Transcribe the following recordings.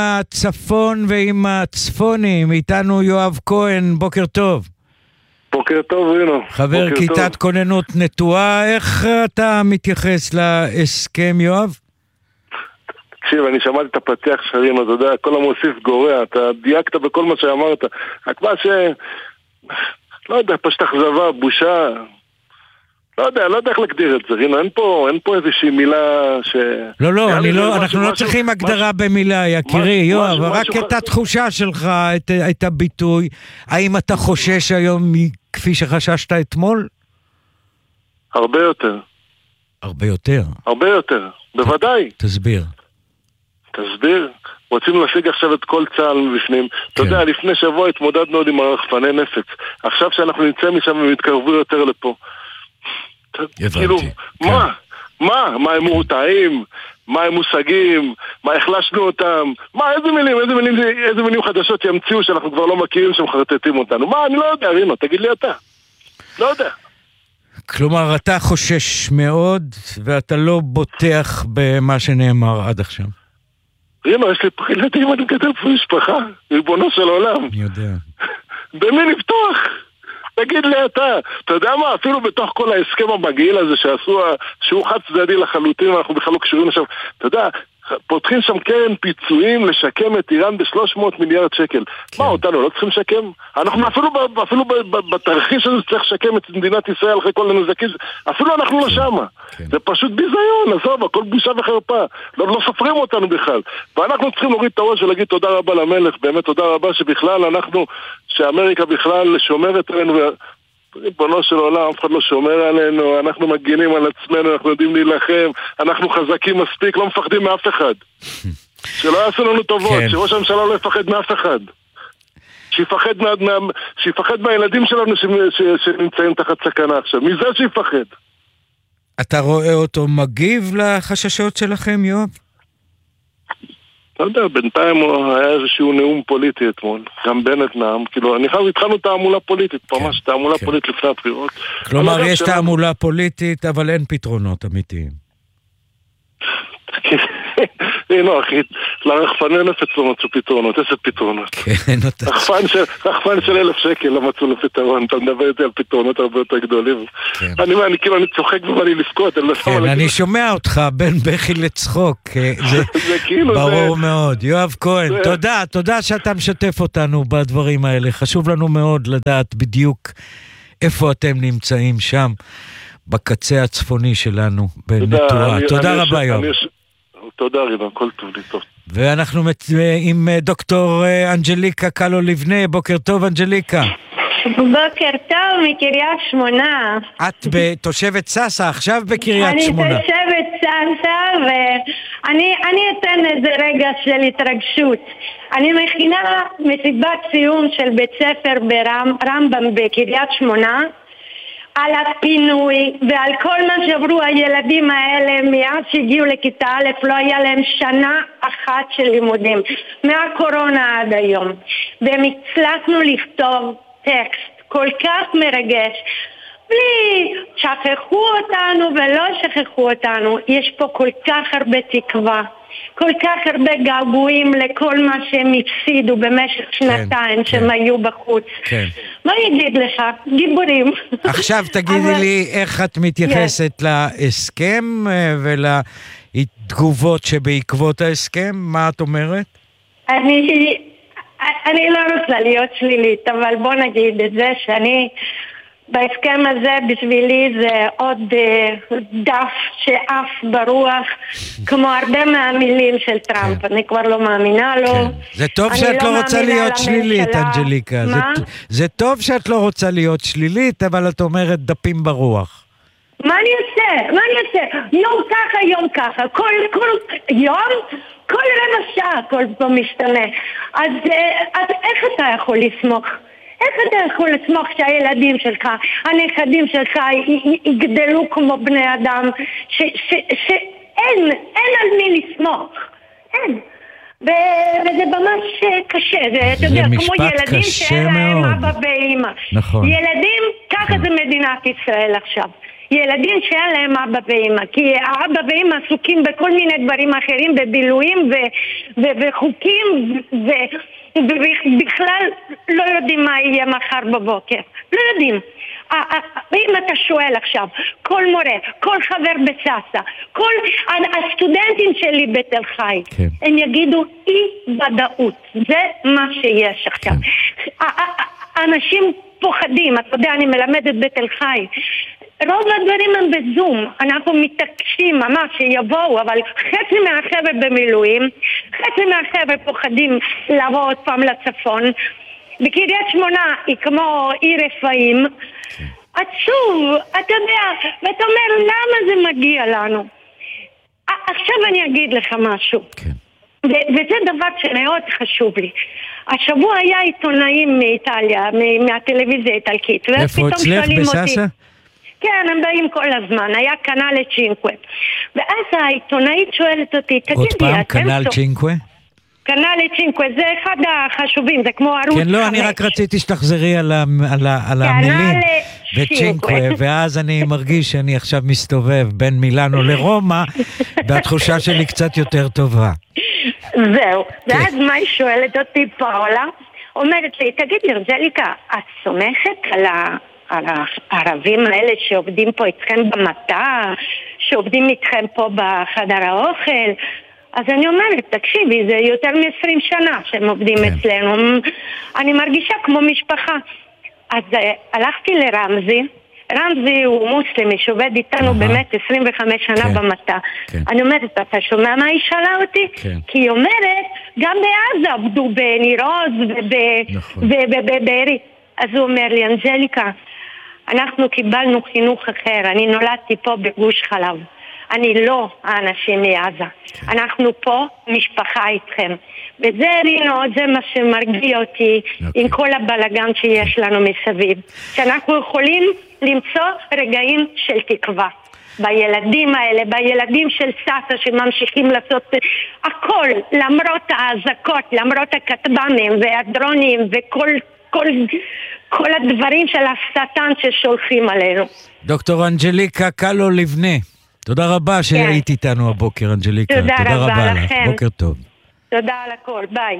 הצפון ועם הצפונים. איתנו יואב כהן, בוקר טוב. בוקר טוב, רינו. חבר כיתת כוננות נטועה, איך אתה מתייחס להסכם, יואב? תקשיב, אני שמעתי את הפתיח של רינו, אתה יודע, כל המוסיף גורע, אתה דייקת בכל מה שאמרת. רק מה לא יודע, פשוט אכזבה, בושה. לא יודע איך להגדיר את זה, רינו, אין פה איזושהי מילה אנחנו לא צריכים הגדרה במילה, יקירי, יואב, רק את התחושה שלך, את הביטוי. האם אתה חושש היום כפי שחששת אתמול? הרבה יותר. הרבה יותר? הרבה יותר, בוודאי. תסביר. רוצים להשיג עכשיו את כל צה"ל מבפנים. אתה יודע, לפני שבוע התמודדנו עוד עם הרחפני נפץ. עכשיו שאנחנו נמצא משם ומתקרבו יותר לפה. כאילו, מה הם מורתעים? מה הם מושגים? מה החלשנו אותם? איזה מילים חדשות ימציאו שאנחנו כבר לא מכירים שמחרטטים אותנו? מה, אני לא יודע, רינו, תגיד לי אתה. לא יודע. כלומר, אתה חושש מאוד ואתה לא בוטח במה שנאמר עד עכשיו. רינו, יש לי פה ילדים, אני מגדל פה משפחה, ריבונו של עולם. אני יודע. במי לפתוח? תגיד לי אתה יודע מה, אפילו בתוך כל ההסכם המגעיל הזה שעשו, שהוא חד צדדי לחלוטין, אנחנו בכלל לא קשורים לשם, אתה יודע, פותחים שם קרן פיצויים לשקם את איראן ב-300 מיליארד שקל. מה, אותנו לא צריכים לשקם? אנחנו אפילו בתרחיש הזה צריך לשקם את מדינת ישראל אחרי כל הנזקים, אפילו אנחנו לא שמה. זה פשוט ביזיון, עזוב, הכל בושה וחרפה. לא סופרים אותנו בכלל. ואנחנו צריכים להוריד את הראש ולהגיד תודה רבה למלך, באמת תודה רבה שבכלל שאמריקה בכלל שומרת עלינו, ריבונו של עולם, אף אחד לא שומר עלינו, אנחנו מגינים על עצמנו, אנחנו יודעים להילחם, אנחנו חזקים מספיק, לא מפחדים מאף אחד. שלא יעשו לנו טובות, שראש הממשלה לא יפחד מאף אחד. שיפחד מהילדים שלנו שנמצאים תחת סכנה עכשיו. מזה שיפחד. אתה רואה אותו מגיב לחששות שלכם, יואב? לא יודע, בינתיים היה איזשהו נאום פוליטי אתמול, גם בנט נאם, כאילו, התחלנו תעמולה פוליטית, ממש תעמולה פוליטית לפני הבחירות. כלומר, יש תעמולה פוליטית, אבל אין פתרונות אמיתיים. הנה, אחי, לרחפני נפץ לא מצאו פתרונות, איזה פתרונות? רחפן של 1,000 שקל לא מצאו לו פתרון, אתה מדבר איתי על פתרונות הרבה יותר גדולים. אני צוחק ובאני לבכות. אני שומע אותך בין בכי לצחוק, זה ברור מאוד. יואב כהן, תודה שאתה משתף אותנו בדברים האלה, חשוב לנו מאוד לדעת בדיוק איפה אתם נמצאים שם, בקצה הצפוני שלנו, בנטועה. תודה רבה, יואב. תודה ריבה, הכל טוב לי טוב. ואנחנו עם דוקטור אנג'ליקה קלו לבנה. בוקר טוב, אנג'ליקה. בוקר טוב, מקריית שמונה. את תושבת ססה, עכשיו בקריית שמונה. אני תושבת ססה, ואני אתן איזה רגע של התרגשות. אני מכינה מסיבת סיום של בית ספר ברמב"ם בקריית שמונה, על הפינוי ועל כל מה שעברו הילדים האלה מאז שהגיעו לכיתה א', לא היה להם שנה אחת של לימודים מהקורונה עד היום, והם הצלחנו לכתוב טקסט כל כך מרגש, בלי שכחו אותנו ולא שכחו אותנו. יש פה כל כך הרבה תקווה, כל כך הרבה געגועים לכל מה שהם הפסידו במשך שנתיים שהם היו בחוץ. מה יגיד לך? גיבורים. עכשיו תגידי לי איך את מתייחסת להסכם ולתגובות שבעקבות ההסכם, מה את אומרת? אני לא רוצה להיות שלילית, אבל בוא נגיד את זה שאני בהסכם הזה בשבילי זה עוד דף שאף ברוח, כמו הרבה מהמילים של טראמפ. אני כבר לא מאמינה לו. זה טוב שאת לא רוצה להיות שלילית, אנג'ליקה. זה טוב שאת לא רוצה להיות שלילית, אבל את אומרת דפים ברוח. מה אני עושה? יום ככה, יום ככה. כל יום, כל רבע שעה, כל פעם משתנה. אז איך אתה יכול לסמוך? איך אתה יכול לסמוך שהילדים שלך, הנכדים שלך יגדלו כמו בני אדם, שאין על מי לסמוך? אין. וזה ממש קשה, אתה יודע, כמו ילדים שאין להם אבא ואמא. נכון. ילדים, ככה זה מדינת ישראל עכשיו. ילדים שאין להם אבא ואמא, כי האבא ואמא עסוקים בכל מיני דברים אחרים, בבילויים וחוקים, ובכלל לא יודעים מה יהיה מחר בבוקר. לא יודעים. אם אתה שואל עכשיו, כל מורה, כל חבר בססה, כל הסטודנטים שלי בתל חי, הם יגידו אי ודאות. זה מה שיש עכשיו. אנשים פוחדים, אתה יודע, אני מלמדת בתל חי. רוב הדברים הם בזום, אנחנו מתעקשים ממש שיבואו, אבל חצי מהחבר'ה במילואים, חצי מהחבר'ה פוחדים לבוא עוד פעם לצפון. בקריית שמונה היא כמו עיר רפאים, עצוב, אתה יודע, ואתה אומר למה זה מגיע לנו. עכשיו אני אגיד לך משהו, וזה דבר שמאוד חשוב לי. השבוע היה עיתונאים מאיטליה, מהטלוויזיה האיטלקית, איפה אצלך בססה? כן, הם באים כל הזמן, היה קנאלה צ'ינקווה. ואז העיתונאית שואלת אותי, תגיד לי, עוד פעם, קנאל צ'ינקווה? קנאלה צ'ינקווה, זה אחד החשובים, זה כמו ערוץ 5. כן, לא, אני רק רציתי שתחזרי על המילים. וצ'ינקווה, ואז אני מרגיש שאני עכשיו מסתובב בין מילאנו לרומא, והתחושה שלי קצת יותר טובה. זהו, ואז מה היא שואלת אותי פאולה? אומרת לי, תגיד לי, אנג'ליקה, את סומכת על הערבים האלה שעובדים פה איתכם במטה, שעובדים איתכם פה בחדר האוכל? אז אני אומרת, תקשיבי, זה יותר מ-20 שנה שהם עובדים אצלנו. אני מרגישה כמו משפחה. אז הלכתי לרמזי, רמזי הוא מוסלמי שעובד איתנו באמת 25 שנה במטה. אני אומרת, אתה שומע מה היא שאלה אותי? כי היא אומרת, גם בעזה עבדו בנירוז ובבארי. אז הוא אומר לי, אנג'ליקה, אנחנו קיבלנו חינוך אחר, אני נולדתי פה בגוש חלב. אני לא האנשים מעזה. אנחנו פה משפחה איתכם. וזה רינו, זה מה שמרגיע אותי עם כל הבלגן שיש לנו מסביב. שאנחנו יכולים למצוא רגעים של תקווה. בילדים האלה, בילדים של סאסה שממשיכים לעשות הכל, למרות האזעקות, למרות הכטב"מים והדרונים וכל הדברים של השטן ששולחים עלינו. דוקטור אנג'ליקה קלו לבנה. תודה רבה שהיית איתנו הבוקר, אנג'ליקה. תודה רבה לכם. בוקר טוב. תודה על הכל, ביי.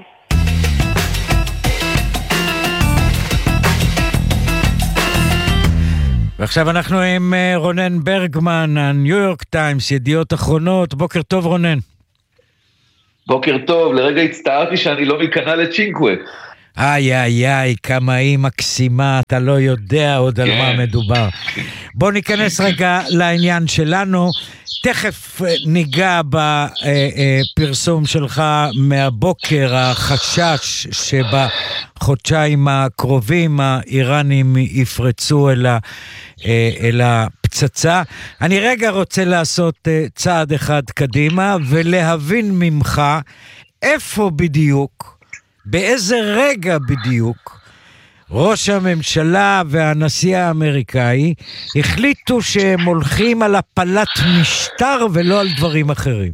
ועכשיו אנחנו עם רונן ברגמן, הניו יורק טיימס, ידיעות אחרונות. בוקר טוב, רונן. בוקר טוב, לרגע הצטערתי שאני לא מקנאלה צ'ינקווה. איי, כמה היא מקסימה, אתה לא יודע עוד על מה מדובר. בוא ניכנס רגע לעניין שלנו, תכף ניגע בפרסום שלך מהבוקר, החשש שבחודשיים הקרובים האיראנים יפרצו אל הפצצה. אני רגע רוצה לעשות צעד אחד קדימה ולהבין ממך איפה בדיוק, באיזה רגע בדיוק ראש הממשלה והנשיא האמריקאי החליטו שהם הולכים על הפלת משטר ולא על דברים אחרים?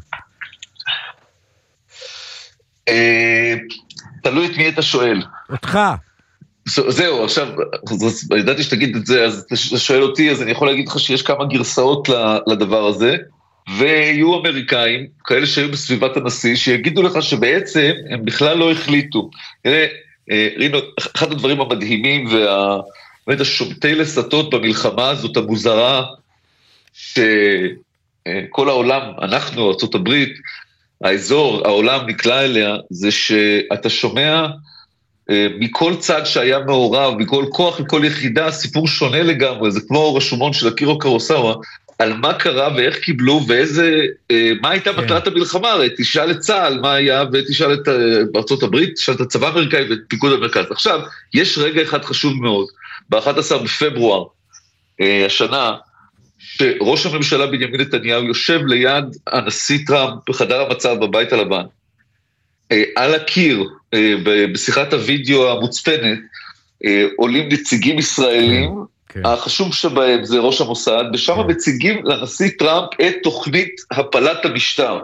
תלוי את מי אתה שואל. אותך. זהו, עכשיו, ידעתי שתגיד את זה, אז אתה שואל אותי, אז אני יכול להגיד לך שיש כמה גרסאות לדבר הזה, ויהיו אמריקאים, כאלה שהיו בסביבת הנשיא, שיגידו לך שבעצם הם בכלל לא החליטו. תראה, רינו, אחד הדברים המדהימים באמת השומטי לסתות במלחמה הזאת המוזרה, שכל העולם, אנחנו, ארצות הברית, האזור, העולם נקלע אליה, זה שאתה שומע מכל צד שהיה מעורב, מכל כוח, מכל יחידה, סיפור שונה לגמרי, זה כמו הרשומון של אקירו קורוסאווה, על מה קרה ואיך קיבלו ואיזה, מה הייתה מטרת המלחמה, הרי תשאל את צה"ל מה היה, ותשאל את ארצות הברית, תשאל את הצבא האמריקאי ואת פיקוד המרכז. עכשיו, יש רגע אחד חשוב מאוד, ב-11 בפברואר השנה, שראש הממשלה בנימין נתניהו יושב ליד הנשיא טראמפ בחדר המצב בבית הלבן, על הקיר, בשיחת הוידאו המוצפנת, עולים נציגים ישראלים, החשוב שבהם זה ראש המוסד, ושם מציגים לנשיא טראמפ את תוכנית הפלת המשטר.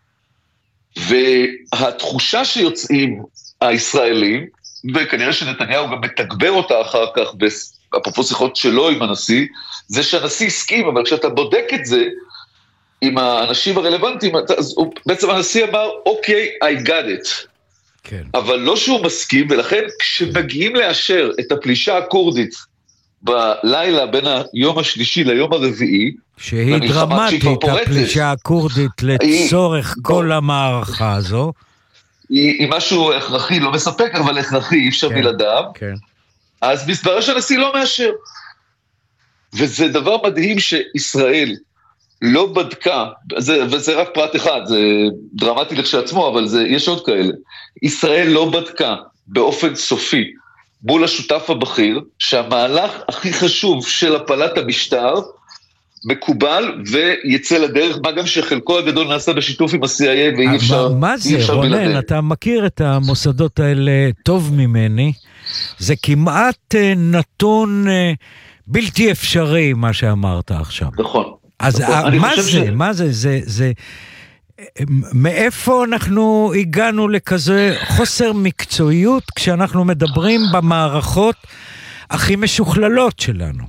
והתחושה שיוצאים הישראלים, וכנראה שנתניהו גם מתגבר אותה אחר כך אפרופו שיחות שלו עם הנשיא, זה שהנשיא הסכים, אבל כשאתה בודק את זה, עם האנשים הרלוונטיים, אז בעצם הנשיא אמר, אוקיי, I got it. כן. אבל לא שהוא מסכים, ולכן כשמגיעים לאשר את הפלישה הקורדית, בלילה בין היום השלישי ליום הרביעי, שהיא דרמטית, הפלישה הקורדית לצורך כל המערכה הזו. היא משהו הכרחי, לא מספק, אבל הכרחי, אי אפשר בלעדיו. כן. אז מסתבר שהנשיא לא מאשר. וזה דבר מדהים שישראל לא בדקה, וזה רק פרט אחד, זה דרמטי לכשעצמו, אבל יש עוד כאלה. ישראל לא בדקה באופן סופי, מול השותף הבכיר, שהמהלך הכי חשוב של הפלת המשטר, מקובל ויצא לדרך, מה גם שחלקו הגדול נעשה בשיתוף עם ה-CIA, ואי אפשר מה זה, רונן, אתה מכיר את המוסדות האלה טוב ממני, זה כמעט נתון בלתי אפשרי, מה שאמרת עכשיו. נכון. אז מה זה, מאיפה אנחנו הגענו לכזה חוסר מקצועיות, כשאנחנו מדברים במערכות הכי משוכללות שלנו?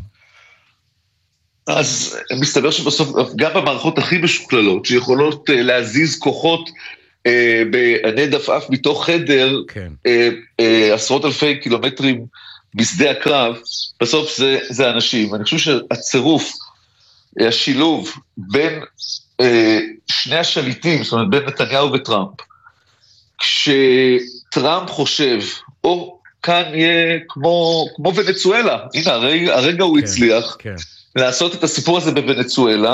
אז מסתבר שבסוף, גם במערכות הכי משוכללות, שיכולות להזיז כוחות בעני דפאף מתוך חדר, כן. עשרות אלפי קילומטרים בשדה הקרב, בסוף זה אנשים. אני חושב שהצירוף, השילוב בין שני השליטים, זאת אומרת בין נתניהו וטראמפ, כשטראמפ חושב, כאן יהיה כמו ונצואלה, הנה הרגע הוא הצליח, לעשות את הסיפור הזה בוונצואלה,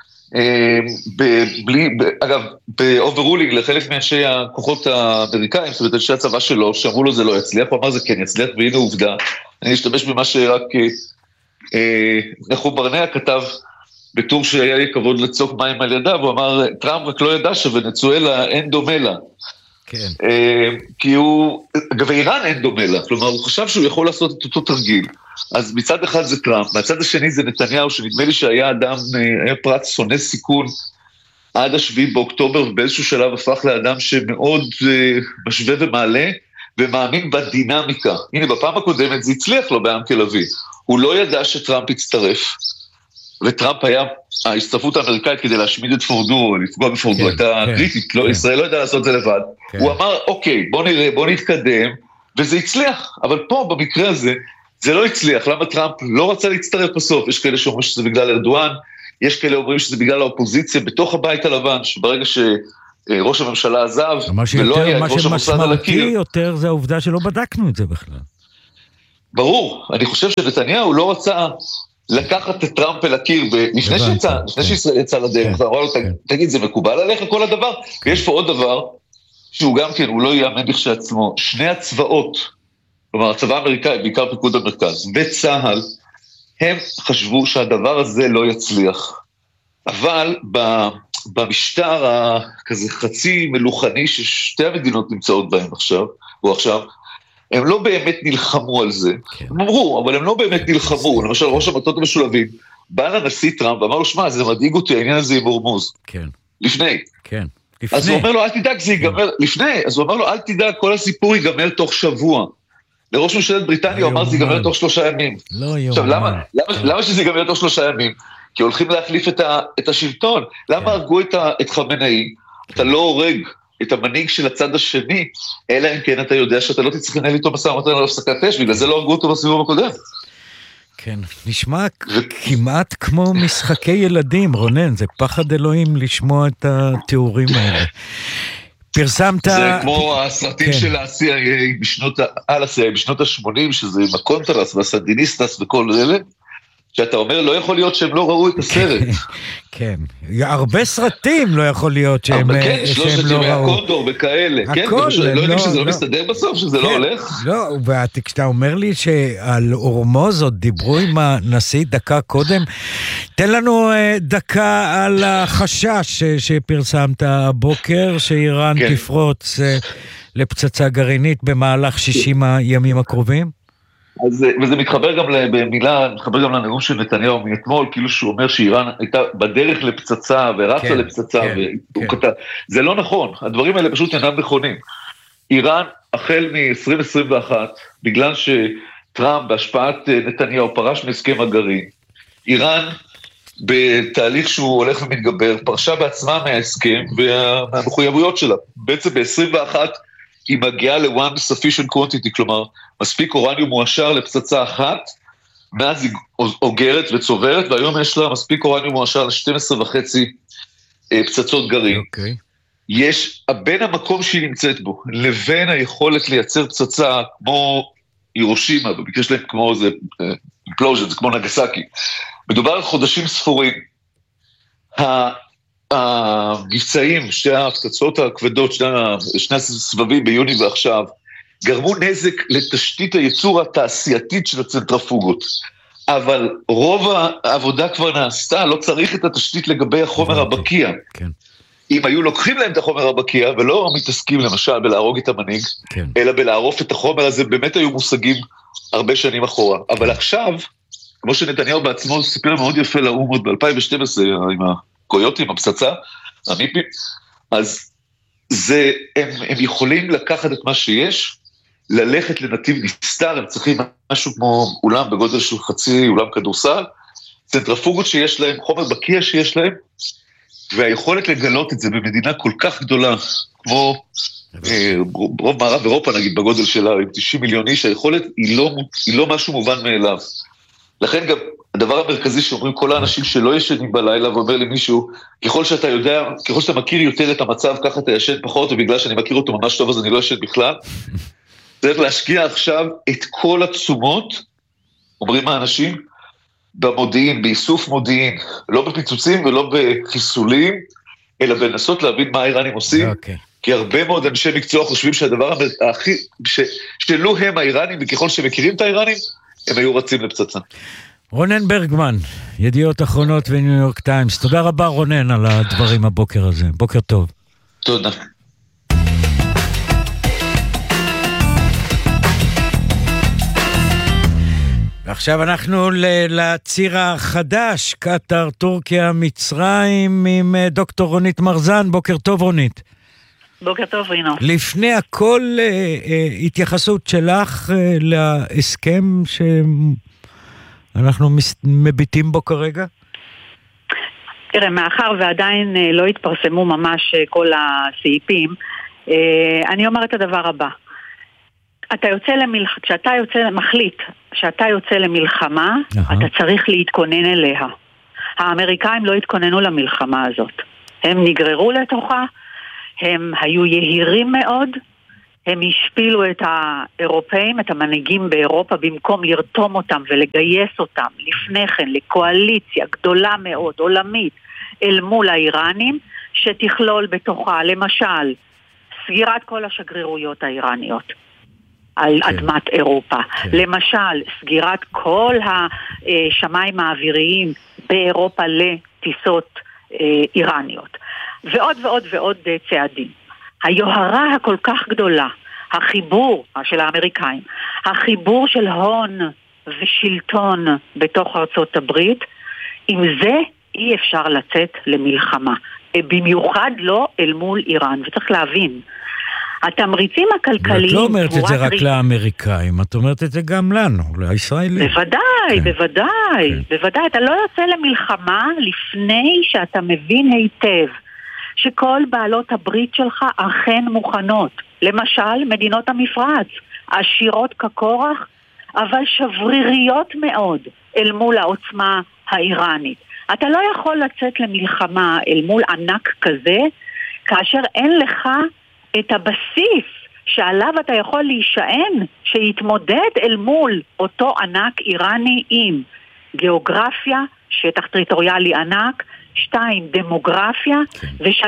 אגב, באוברולינג לחלק מאנשי הכוחות האמריקאים, זאת אומרת, אנשי הצבא שלו, שאמרו לו זה לא יצליח, הוא אמר זה כן יצליח, והנה עובדה, אני אשתמש במה שרק נחום ברנע כתב, בטור שהיה לי כבוד לצוק מים על ידיו, הוא אמר, טראמפ רק לא ידע שוונצואלה אין דומה לה. כן. כי הוא, אגב, איראן אין דומה לה, כלומר, הוא חשב שהוא יכול לעשות את אותו תרגיל. אז מצד אחד זה טראמפ, מהצד השני זה נתניהו, שנדמה לי שהיה אדם, היה פרט שונא סיכון, עד השביעי באוקטובר, ובאיזשהו שלב הפך לאדם שמאוד משווה ומעלה, ומאמין בדינמיקה. הנה, בפעם הקודמת זה הצליח לו בעם תל אביב. הוא לא ידע שטראמפ יצטרף, וטראמפ היה, ההצטרפות האמריקאית כדי להשמיד את פורדו, לפגוע בפורדו, הייתה קריטית, ישראל לא ידעה לעשות את זה לבד. הוא אמר, אוקיי, בוא נראה, בוא נתקדם, וזה הצליח, אבל פה, במקרה הזה, זה לא הצליח. למה טראמפ לא רצה להצטרף בסוף? יש כאלה שאומרים שזה בגלל ארדואן, יש כאלה אומרים שזה בגלל האופוזיציה בתוך הבית הלבן, שברגע שראש הממשלה עזב, ולא היה את ראש המוסד על הקיר. מה שמשמעותי יותר זה העובדה שלא בדקנו את זה בכלל. ברור, אני חושב שנתניהו לא רצה לקחת את טראמפ אל הקיר, לפני שישראל יצא לדרך, ואמרה לו, תגיד, זה מקובל עליך כל הדבר? ויש פה עוד דבר, שהוא גם כן, הוא לא יאמן בכשעצמו, שני הצבאות, כלומר, הצבא האמריקאי, בעיקר פיקוד המרכז, וצה"ל, הם חשבו שהדבר הזה לא יצליח. אבל במשטר הכזה חצי מלוכני, ששתי המדינות נמצאות בהם עכשיו, הם לא באמת נלחמו על זה. הם אמרו, אבל הם לא באמת נלחמו. למשל, ראש המטות המשולבים, בא לנשיא טראמפ, ואמר לו, שמע, זה מדאיג אותי, העניין הזה עם הורמוז. כן. לפני. כן. אז הוא אומר לו, אל תדאג, זה ייגמר, לפני. אז הוא אומר לו, אל תדאג, כל הסיפור ייגמר תוך שבוע. לראש ממשלת בריטניה, הוא אמר, זה ייגמר תוך 3 ימים. לא יום. עכשיו, למה שזה ייגמר תוך 3 ימים? כי הולכים להחליף את השלטון. למה הרגו את חמינאי? אתה לא הורג את המנהיג של הצד השני, אלא אם כן אתה יודע שאתה לא תצטרך לנהל איתו משא ומתן על הפסקת אש, בגלל זה לא הרגו אותו בסיבוב הקודם. כן, נשמע כמעט כמו משחקי ילדים, רונן, זה פחד אלוהים לשמוע את התיאורים האלה. פרסמת... זה כמו הסרטים של ה-CIA בשנות ה-80, שזה עם הקונטרס והסנדיניסטס וכל אלה, שאתה אומר, לא יכול להיות שהם לא ראו את הסרט. כן, הרבה סרטים לא יכול להיות שהם לא ראו. כן, 3 ימי הקונדור וכאלה. כן, לא יודעים שזה לא מסתדר בסוף, שזה לא הולך. לא, וכשאתה אומר לי שעל הורמוז עוד דיברו עם הנשיא דקה קודם, תן לנו דקה על החשש שפרסמת הבוקר, שאיראן תפרוץ לפצצה גרעינית במהלך 60 הימים הקרובים. וזה מתחבר גם מתחבר גם לנאום של נתניהו מאתמול, כאילו שהוא אומר שאיראן הייתה בדרך לפצצה ורצה לפצצה, זה לא נכון, הדברים האלה פשוט אינם נכונים. איראן החל מ-2021, בגלל טראמפ בהשפעת נתניהו פרש מהסכם הגרעין. איראן בתהליך שהוא הולך ומתגבר, פרשה בעצמה מההסכם והמחויבויות שלה. בעצם ב-21 היא מגיעה ל-one sufficient quantity, כלומר, מספיק אורניום מועשר לפצצה אחת, מאז היא אוגרת וצוברת, והיום יש לה מספיק אורניום מועשר ל-12.5 פצצות גרעין. יש, בין המקום שהיא נמצאת בו, לבין היכולת לייצר פצצה כמו הירושימה, במקרה שלהם כמו זה, implosion, זה כמו נגסקי. מדובר על חודשים ספורים. המבצעים, שתי הפצצות הכבדות, שני הסבבים ביוני ועכשיו, גרמו נזק לתשתית הייצור התעשייתית של הצנטרפוגות. אבל רוב העבודה כבר נעשתה, לא צריך את התשתית לגבי החומר הבקיע. כן. אם היו לוקחים להם את החומר הבקיע, ולא מתעסקים למשל בלהרוג את המנהיג, כן. אלא בלערוף את החומר הזה, באמת היו מושגים הרבה שנים אחורה. אבל עכשיו, כמו שנתניהו בעצמו סיפר מאוד יפה לאו"ם עוד ב-2012, עם הקויוטים, הפצצה, המיפים, אז הם יכולים לקחת את מה שיש, ללכת לנתיב נסתר, הם צריכים משהו כמו אולם בגודל של חצי אולם כדורסל, צנטרפוגות שיש להם, חומר בקיע שיש להם, והיכולת לגלות את זה במדינה כל כך גדולה, כמו רוב מערב אירופה נגיד בגודל שלה, עם 90 מיליון איש, היכולת היא לא משהו מובן מאליו. לכן גם הדבר המרכזי שאומרים כל האנשים שלא ישנים בלילה, ואומר למישהו, ככל שאתה יודע, ככל שאתה מכיר יותר את המצב, ככה אתה ישן פחות, ובגלל שאני מכיר אותו ממש טוב, אז אני לא ישן בכלל. צריך להשקיע עכשיו את כל התשומות, אומרים האנשים, במודיעין, באיסוף מודיעין, לא בפיצוצים ולא בחיסולים, אלא בנסות להבין מה האיראנים עושים, כי הרבה מאוד אנשי מקצוע חושבים שהדבר הכי, שלו הם האיראנים, וככל שמכירים את האיראנים, הם היו רצים לפצצה. רונן ברגמן, ידיעות אחרונות וניו יורק טיימס, תודה רבה רונן על הדברים הבוקר הזה, בוקר טוב. תודה. ועכשיו אנחנו לציר החדש, קטר, טורקיה, מצרים, עם דוקטור רונית מרזן. בוקר טוב רונית. בוקר טוב רינו. לפני הכל, התייחסות שלך להסכם שאנחנו מביטים בו כרגע? תראה, מאחר ועדיין לא התפרסמו ממש כל הסעיפים, אני אומרת את הדבר הבא. כשאתה מחליט שאתה יוצא למלחמה, אתה צריך להתכונן אליה. האמריקאים לא התכוננו למלחמה הזאת. הם נגררו לתוכה, הם היו יהירים מאוד, הם השפילו את האירופאים, את המנהיגים באירופה, במקום לרתום אותם ולגייס אותם לפני כן לקואליציה גדולה מאוד, עולמית, אל מול האיראנים, שתכלול בתוכה, למשל, סגירת כל השגרירויות האיראניות. על אדמת אירופה. למשל, סגירת כל השמיים האוויריים באירופה לטיסות איראניות. ועוד ועוד ועוד צעדים. היוהרה הכל כך גדולה, החיבור של האמריקאים, החיבור של הון ושלטון בתוך ארצות הברית, עם זה אי אפשר לצאת למלחמה. במיוחד לא אל מול איראן. וצריך להבין, התמריצים הכלכליים... את לא אומרת את זה רק לאמריקאים, את אומרת את זה גם לנו, לישראלים. בוודאי, בוודאי. אתה לא יוצא למלחמה לפני שאתה מבין היטב שכל בעלות הברית שלך אכן מוכנות. למשל, מדינות המפרץ, עשירות כקורח, אבל שבריריות מאוד אל מול העוצמה האיראנית. אתה לא יכול לצאת למלחמה אל מול ענק כזה, כאשר אין לך את הבסיס שעליו אתה יכול להישען, שיתמודד אל מול אותו ענק איראני עם גיאוגרפיה, שטח טריטוריאלי ענק, 2, דמוגרפיה, ו3,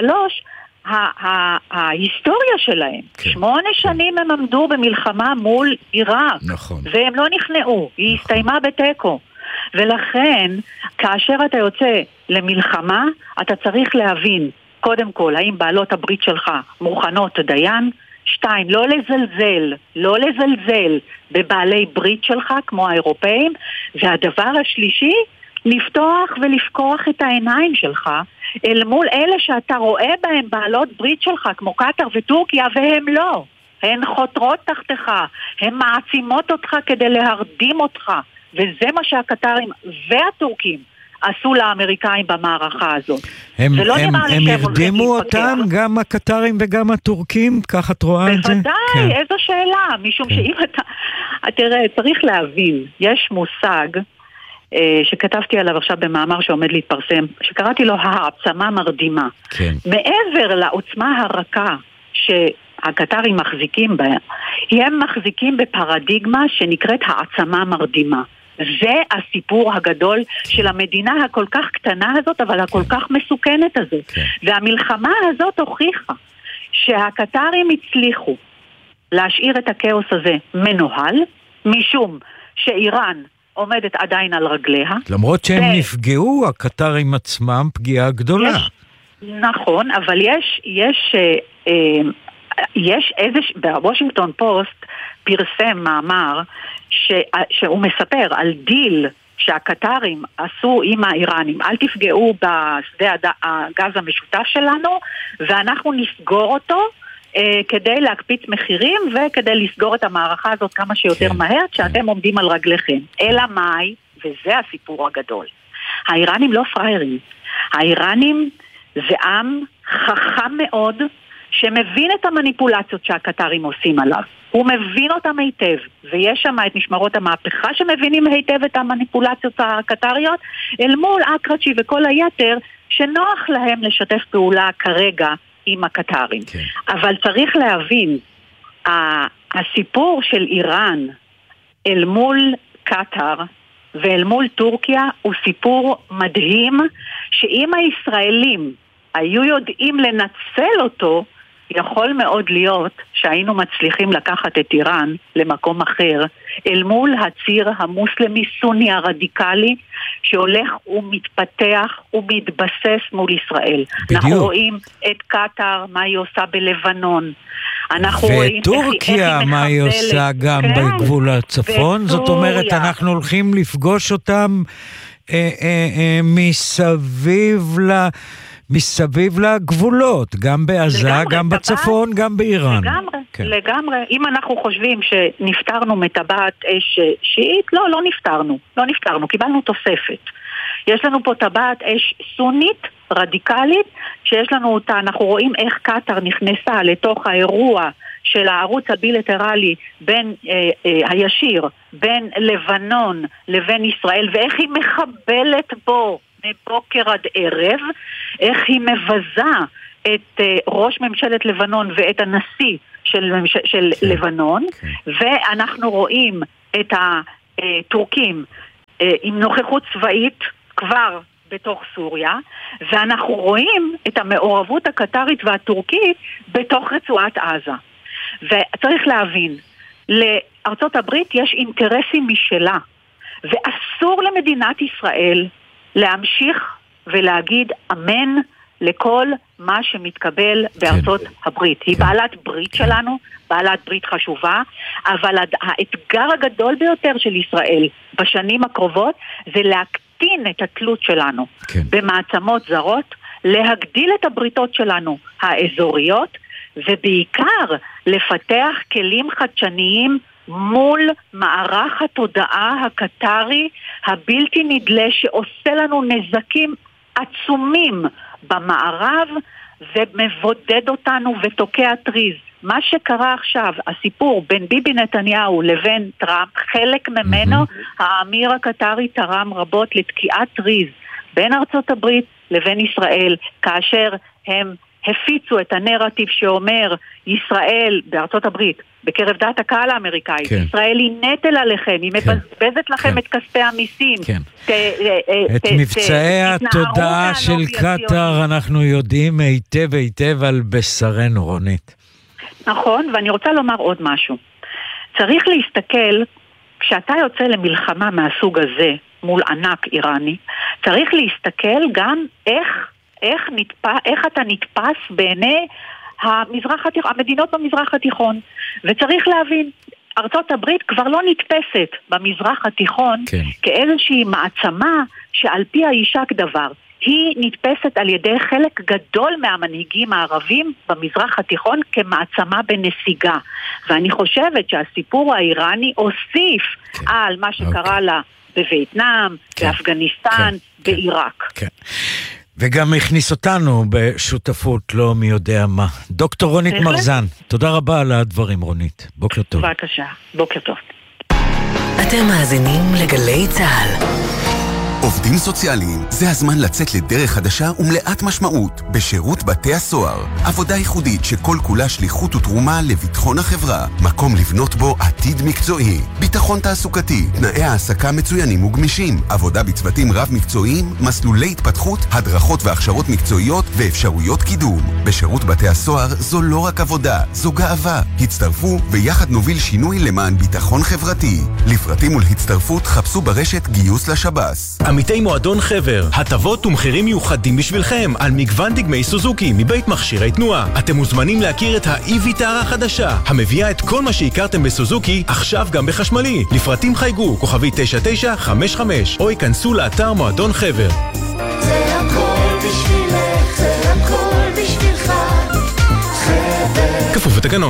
ההיסטוריה שלהם. 8 שנים הם עמדו במלחמה מול עיראק, והם לא נכנעו, היא הסתיימה בטקו. ולכן, כאשר אתה יוצא למלחמה, אתה צריך להבין, קודם כל, האם בעלות הברית שלך מוכנות דיין? 2, לא לזלזל בבעלי ברית שלך, כמו האירופאים. והדבר השלישי, לפתוח ולפקוח את העיניים שלך, אל מול אלה שאתה רואה בהם בעלות ברית שלך, כמו קטר וטורקיה, והם לא. הן חותרות תחתך, הן מעצימות אותך כדי להרדים אותך, וזה מה שהקטרים והטורקים עשו לאמריקאים במערכה הזאת. הם הרדימו אותם, גם הקטרים וגם הטורקים? ככה את רואה את זה? בוודאי, איזו שאלה, משום שאם אתה... תראה, צריך להבין, יש מושג שכתבתי עליו עכשיו במאמר שעומד להתפרסם, שקראתי לו העצמה מרדימה. מעבר לעוצמה הרכה שהקטרים מחזיקים בה, הם מחזיקים בפרדיגמה שנקראת העצמה מרדימה. זה הסיפור הגדול של המדינה הכל כך קטנה הזאת, אבל הכל כך מסוכנת הזאת. והמלחמה הזאת הוכיחה שהקטרים הצליחו להשאיר את הכאוס הזה מנוהל, משום שאיראן עומדת עדיין על רגליה. למרות שהם נפגעו, הקטרים עצמם פגיעה גדולה. נכון, אבל יש בוושינגטון פוסט פרסם מאמר שהוא מספר על דיל שהקטרים עשו עם האיראנים. אל תפגעו בשדה הגז המשותף שלנו, ואנחנו נסגור אותו כדי להקפיץ מחירים וכדי לסגור את המערכה הזאת כמה שיותר מהר, שאתם עומדים על רגליכם. אלא מאי, וזה הסיפור הגדול. האיראנים לא פריירים. האיראנים זה עם חכם מאוד, שמבין את המניפולציות שהקטרים עושים עליו. הוא מבין אותם היטב, ויש שם את משמרות המהפכה שמבינים היטב את המניפולציות הקטריות, אל מול אקרצ'י וכל היתר, שנוח להם לשתף פעולה כרגע עם הקטרים. אבל צריך להבין, הסיפור של איראן אל מול קטר ואל מול טורקיה הוא סיפור מדהים, שאם הישראלים היו יודעים לנצל אותו, יכול מאוד להיות שהיינו מצליחים לקחת את איראן למקום אחר, אל מול הציר המוסלמי-סוני הרדיקלי, שהולך ומתפתח ומתבסס מול ישראל. בדיוק. אנחנו רואים את קטר, מה היא עושה בלבנון. וטורקיה, מה היא עושה גם בגבול הצפון. זאת אומרת, אנחנו הולכים לפגוש אותם מסביב לגבולות, גם בעזה, גם בצפון, גם באיראן. לגמרי. אם אנחנו חושבים שנפטרנו מטבעת אש שיעית, לא נפטרנו, קיבלנו תוספת. יש לנו פה טבעת אש סונית, רדיקלית, שיש לנו אותה, אנחנו רואים איך קטר נכנסה לתוך האירוע של הערוץ הבילטרלי הישיר בין לבנון לבין ישראל, ואיך היא מחבלת בו מבוקר עד ערב, איך היא מבזה את ראש ממשלת לבנון ואת הנשיא של לבנון, ואנחנו רואים את הטורקים עם נוכחות צבאית כבר בתוך סוריה, ואנחנו רואים את המעורבות הקטרית והטורקית בתוך רצועת עזה. וצריך להבין, לארצות הברית יש אינטרסים משלה, ואסור למדינת ישראל להמשיך ולהגיד אמן לכל מה שמתקבל בארצות הברית. היא בעלת ברית שלנו, בעלת ברית חשובה, אבל האתגר הגדול ביותר של ישראל בשנים הקרובות זה להקטין את התלות שלנו במעצמות זרות, להגדיל את הבריתות שלנו האזוריות, ובעיקר לפתח כלים חדשניים מול מערך התודעה הקטרי הבלתי נדלה, שעושה לנו נזקים עצומים במערב ומבודד אותנו ותוקע טריז. מה שקרה עכשיו, הסיפור בין ביבי נתניהו לבין טראמפ, חלק ממנו האמיר הקטרי תרם רבות לתקיעת טריז בין ארצות הברית לבין ישראל, כאשר הם הפיצו את הנרטיב שאומר ישראל בארצות הברית, בקרב דעת הקהל האמריקאית, ישראל היא נטל עליכם, היא מבזבזת לכם את כספי המיסים. את מבצעי התודעה של קטר אנחנו יודעים היטב היטב על בשרנו, רונית. נכון, ואני רוצה לומר עוד משהו. צריך להסתכל, כשאתה יוצא למלחמה מהסוג הזה מול ענק איראני, צריך להסתכל גם איך אתה נתפס בעיני המדינות במזרח התיכון. וצריך להבין, ארצות הברית כבר לא נתפסת במזרח התיכון כאיזושהי מעצמה שעל פי האישה כדבר. היא נתפסת על ידי חלק גדול מהמנהיגים הערבים במזרח התיכון כמעצמה בנסיגה. ואני חושבת שהסיפור האיראני הוסיף על מה שקרה לה בווייטנאם, באפגניסטן, בעיראק. וגם הכניס אותנו בשותפות לא מי יודע מה. דוקטור רונית מרזן, תודה רבה על הדברים רונית. בוקר טוב. בבקשה, בוקר טוב. אתם מאזינים לגלי צהל. עובדים סוציאליים, זה הזמן לצאת לדרך חדשה ומלאת משמעות בשירות בתי הסוהר. עבודה ייחודית שכל כולה שליחות ותרומה לביטחון החברה. מקום לבנות בו עתיד מקצועי. ביטחון תעסוקתי, תנאי העסקה מצוינים וגמישים. עבודה בצוותים רב מקצועיים, מסלולי התפתחות, הדרכות והכשרות מקצועיות ואפשרויות קידום. בשירות בתי הסוהר זו לא רק עבודה, זו גאווה. הצטרפו ויחד נוביל שינוי למען ביטחון חברתי. לפרטים ולהצטרפות חפשו ברשת גיוס לשב"ס. עמיתי מועדון חבר, הטבות ומחירים מיוחדים בשבילכם על מגוון דגמי סוזוקי מבית מכשירי תנועה. אתם מוזמנים להכיר את ה-e-Vitara החדשה, המביאה את כל מה שהכרתם בסוזוקי, עכשיו גם בחשמלי. לפרטים חייגו, כוכבי 9955, או ייכנסו לאתר מועדון חבר. זה הכל בשבילך, זה הכל בשבילך, חבר. כפוף לתקנון.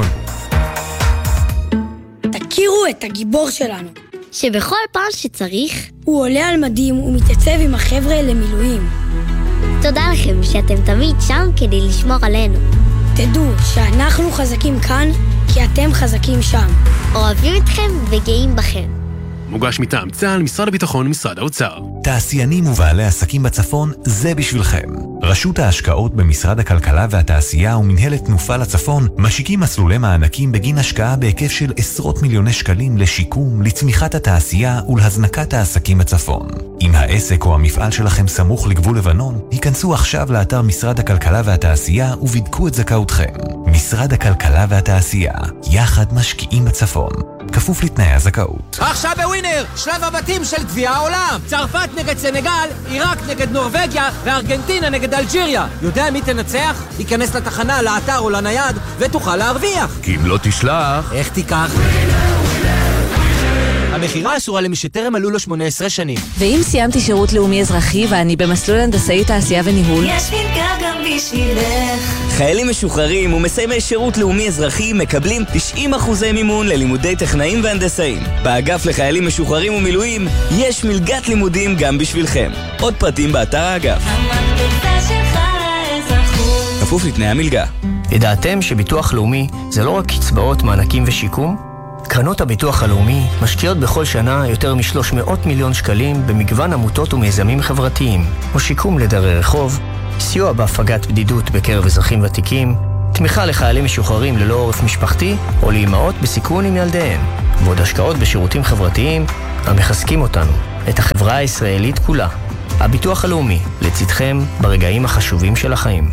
תכירו את הגיבור שלנו. שבכל פעם שצריך הוא עולה על מדים ומתייצב עם החבר'ה למילואים. תודה לכם שאתם תמיד שם כדי לשמור עלינו. תדעו שאנחנו חזקים כאן כי אתם חזקים שם. אוהבים אתכם וגאים בכם. מוגש מטעם צה"ל, משרד הביטחון ומשרד האוצר. תעשיינים ובעלי עסקים בצפון, זה בשבילכם. רשות ההשקעות במשרד הכלכלה והתעשייה ומנהלת תנופה לצפון משיקים מסלולי מענקים בגין השקעה בהיקף של עשרות מיליוני שקלים לשיקום, לצמיחת התעשייה ולהזנקת העסקים בצפון. אם העסק או המפעל שלכם סמוך לגבול לבנון, היכנסו עכשיו לאתר משרד הכלכלה והתעשייה ובדקו את זכאותכם. משרד הכלכלה והתעשייה, יחד משקיעים בצפון. כפוף לתנאי הזכאות. עכשיו בווינר, שלב הבתים של גביע העולם. צרפת נגד סנגל, עיראק נגד נורווגיה וארגנטינה נגד אלג'יריה. יודע מי תנצח? ייכנס לתחנה, לאתר או לנייד ותוכל להרוויח. כי אם לא תשלח... איך תיקח? המחירה אסורה למי שטרם מלאו לו 18 שנים. ואם סיימתי שירות לאומי אזרחי ואני במסלול הנדסאי תעשייה וניהול? יש מלגה גם בשבילך. חיילים משוחררים ומסיימי שירות לאומי אזרחי מקבלים 90% מימון ללימודי טכנאים והנדסאים. באגף לחיילים משוחררים ומילואים יש מלגת לימודים גם בשבילכם. עוד פרטים באתר האגף. המקפצה שלך לאזרחות. כפוף לתנאי המלגה. ידעתם שביטוח לאומי זה לא רק קצבאות, מענקים ושיקום? קרנות הביטוח הלאומי משקיעות בכל שנה יותר מ-300 מיליון שקלים במגוון עמותות ומיזמים חברתיים, או שיקום לדרי רחוב, סיוע בהפגת בדידות בקרב אזרחים ותיקים, תמיכה לחיילים משוחררים ללא עורף משפחתי, או לאימהות בסיכון עם ילדיהן, ועוד השקעות בשירותים חברתיים המחזקים אותנו, את החברה הישראלית כולה. הביטוח הלאומי, לצדכם ברגעים החשובים של החיים.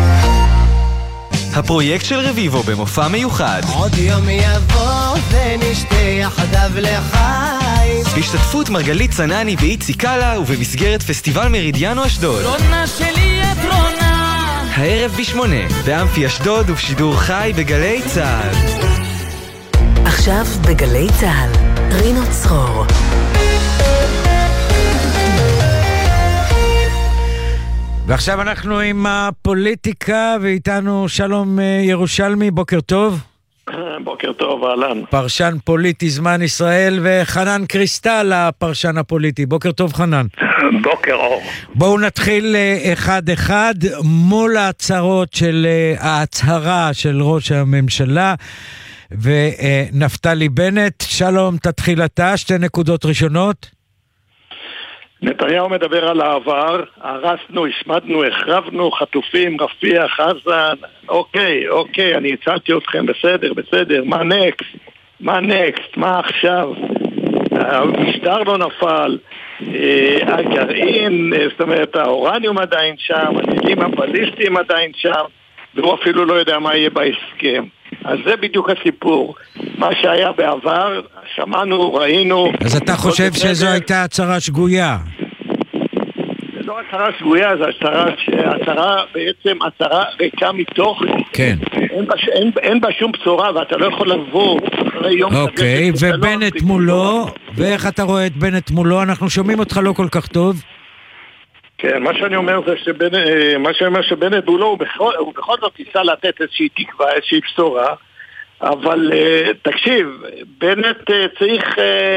הפרויקט של רביבו במופע מיוחד. עוד יום יבוא ונשתה יחדיו לחיים. בהשתתפות מרגלית צנני ואיצי קאלה ובמסגרת פסטיבל מרידיאנו אשדוד. רונה שלי את רונה. הערב ב8 באמפי אשדוד ובשידור חי בגלי צהל. עכשיו בגלי צהל, רינו צרור. ועכשיו אנחנו עם הפוליטיקה, ואיתנו שלום ירושלמי, בוקר טוב. בוקר טוב, אהלן. פרשן פוליטי זמן ישראל, וחנן קריסטל, הפרשן הפוליטי. בוקר טוב, חנן. בוקר אור. בואו נתחיל אחד-אחד מול ההצהרה של ראש הממשלה ונפתלי בנט. שלום, תתחיל אתה, 2 נקודות ראשונות. נתניהו מדבר על העבר, הרסנו, השמדנו, החרבנו, חטופים, רפיח, חזן, אוקיי, אני הצעתי אתכם, בסדר, מה נקסט, מה עכשיו? המשטר לא נפל, הגרעין, זאת אומרת, האורניום עדיין שם, הטילים הבליסטיים עדיין שם, והוא אפילו לא יודע מה יהיה בהסכם. אז זה בדיוק הסיפור. מה שהיה בעבר, שמענו, ראינו. אז אתה חושב שזו הייתה הצהרה שגויה? זה לא הצהרה שגויה, זו הצהרה בעצם הצהרה ריקה מתוך. כן. אין בה שום בשורה, ואתה לא יכול לבוא אחרי יום כזה. אוקיי, ובנט מולו, ואיך אתה רואה את בנט מולו? אנחנו שומעים אותך לא כל כך טוב. כן, מה שאני אומר זה שבנט הוא בכל זאת ניסה לתת איזושהי תקווה, איזושהי בשורה, אבל תקשיב, בנט צריך,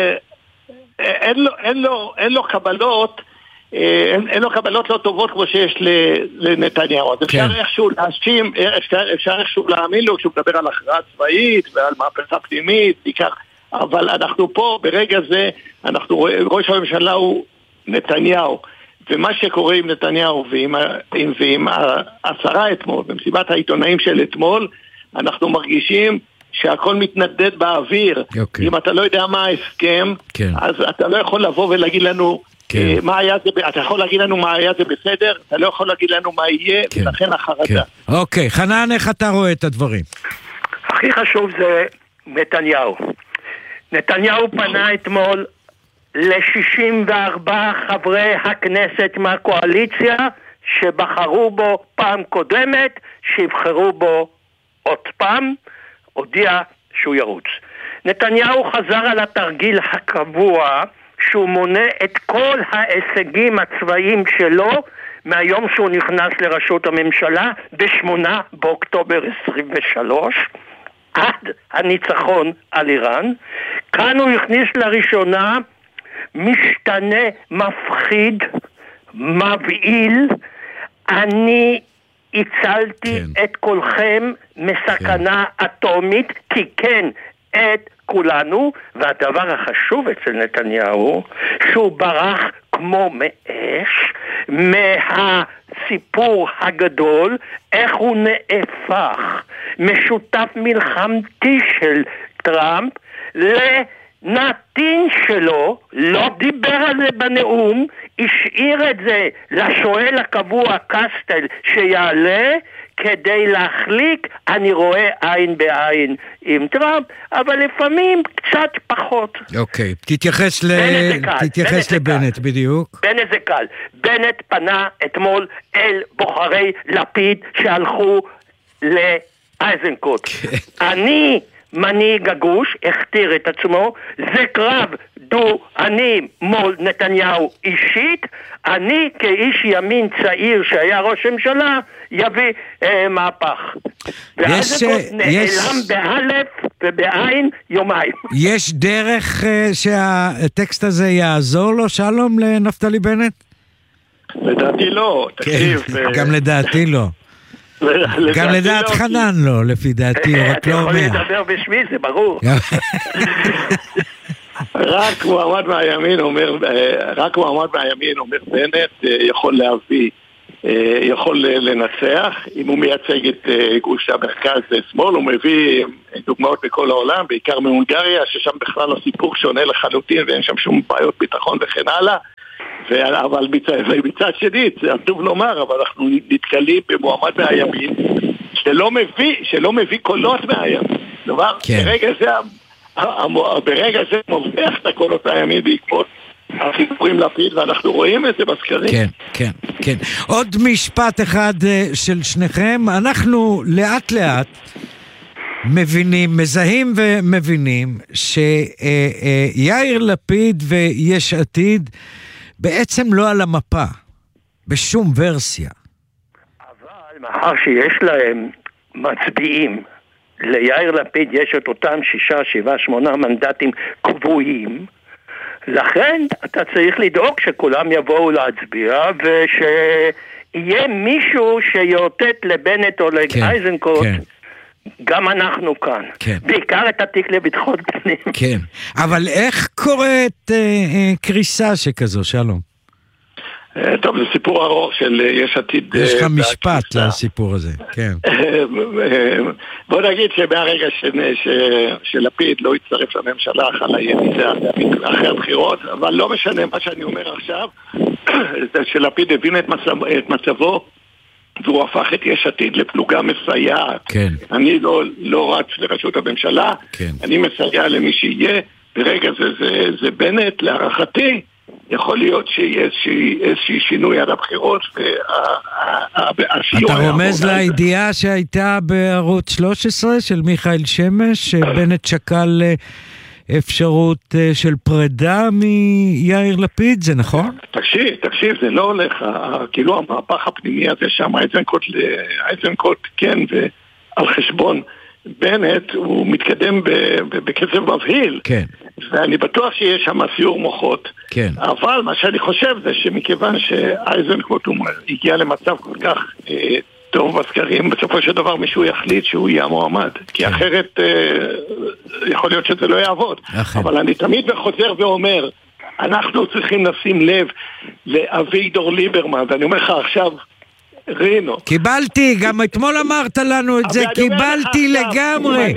אין לו קבלות, אין לו קבלות לא טובות כמו שיש לנתניהו. אז אפשר איכשהו להאשים, אפשר איכשהו להאמין לו כשהוא מדבר על הכרעה צבאית ועל מהפכה פנימית, אבל אנחנו פה ברגע זה, ראש הממשלה הוא נתניהו, ומה שקורה עם נתניהו ועם השרה אתמול, במסיבת העיתונאים של אתמול, אנחנו מרגישים שהכל מתנדד באוויר. אם אתה לא יודע מה ההסכם, אז אתה לא יכול לבוא ולהגיד לנו מה היה זה, אתה יכול להגיד לנו מה היה זה בסדר, אתה לא יכול להגיד לנו מה יהיה, ולכן החרדה. אוקיי, חנן, איך אתה רואה את הדברים? הכי חשוב זה נתניהו. נתניהו פנה אתמול ל-64 חברי הכנסת מהקואליציה שבחרו בו פעם קודמת, שיבחרו בו עוד פעם, הודיע שהוא ירוץ. נתניהו חזר על התרגיל הקבוע שהוא מונה את כל ההישגים הצבאיים שלו מהיום שהוא נכנס לראשות הממשלה ב8 באוקטובר 23 עד הניצחון על איראן. כאן הוא הכניס לראשונה משתנה מפחיד, מבהיל. אני הצלתי את כולכם מסכנה אטומית, כי כן, את כולנו. והדבר החשוב אצל נתניהו, שהוא ברח כמו מאש מהסיפור הגדול, איך הוא נהפך משותף מלחמתי של טראמפ לנתין שלו, לא דיבר על זה בנאום, השאיר את זה לשואל הקבוע קסטל שיעלה כדי להחליק. אני רואה עין בעין עם טראמפ, אבל לפעמים קצת פחות. אוקיי, תתייחס לבנט בדיוק. בנט זה קל. בנט פנה אתמול אל בוחרי לפיד שהלכו לאייזנקוט. אני מנהיג הגוש, הכתיר את עצמו, זה קרב אני מול נתניהו אישית, אני כאיש ימין צעיר שהיה ראש ממשלה יביא מהפך. ואייזנקוט נעלם באלף ובעין יומיים. יש דרך שהטקסט הזה יעזור לו, שלום, לנפתלי בנט? לדעתי לא, תקשיב. גם לדעתי לא. גם לדעת חנן לא, לפי דעתי, הוא רק לא אומר. אתה יכול לדבר בשמי, זה ברור. רק מועמד מהימין אומר בנט יכול להביא, יכול לנצח. אם הוא מייצג את גוש המרכז שמאל, הוא מביא דוגמאות בכל העולם, בעיקר מהונגריה, ששם בכלל הסיפור שונה לחלוטין ואין שם שום בעיות ביטחון וכן הלאה. אבל מצד שני, זה טוב לומר, אבל אנחנו נתקלים במועמד מהימין שלא מביא קולות מהימין. כלומר, ברגע זה מובח את הקולות מהימין בעקבות החיבורים לפיד, ואנחנו רואים את זה בסקרים. כן. עוד משפט אחד של שניכם. אנחנו לאט לאט מזהים ומבינים שיאיר לפיד ויש עתיד בעצם לא על המפה, בשום ורסיה. אבל מאחר שיש להם מצביעים, ליאיר לפיד יש את אותם 6, 7, 8 מנדטים קבועים, לכן אתה צריך לדאוג שכולם יבואו להצביע, ושיהיה מישהו שיאותת לבנט או לאייזנקוט, גם אנחנו כאן. בעיקר את התיק לביטחון פנים. כן, אבל איך קורית קריסה שכזו, שלום? טוב, זה סיפור ארוך של יש עתיד. יש לך משפט לסיפור הזה, כן. בוא נגיד שבהרגע שלפיד לא יצטרף לממשלה אחרי הבחירות, אבל לא משנה מה שאני אומר עכשיו, שלפיד הבין את מצבו, והוא הפך את יש עתיד לפלוגה מסייעת. כן. אני לא רץ לראשות הממשלה, כן. אני מסייע למי שיהיה, ברגע זה בנט, להערכתי, יכול להיות שיהיה איזושהי שינוי עד הבחירות, אתה רומז לידיעה שהייתה בערוץ 13 של מיכאל שמש, שבנט שקל אפשרות של פרידה מיאיר לפיד, זה נכון? תקשיב, זה לא הולך, כאילו המהפך הפנימי הזה שם, אייזנקוט כן, ועל חשבון בנט, הוא מתקדם בקצב מבהיל. כן. ואני בטוח שיש שם סיור מוחות. כן. אבל מה שאני חושב זה שמכיוון שאייזנקוט הגיע למצב כל כך טוב בסקרים, בסופו של דבר מישהו יחליט שהוא יהיה המועמד. כי אחרת יכול להיות שזה לא יעבוד. אבל אני תמיד חוזר ואומר, אנחנו צריכים לשים לב לאביגדור ליברמן, ואני אומר לך עכשיו, רינו. קיבלתי, גם אתמול אמרת לנו את זה, קיבלתי לגמרי,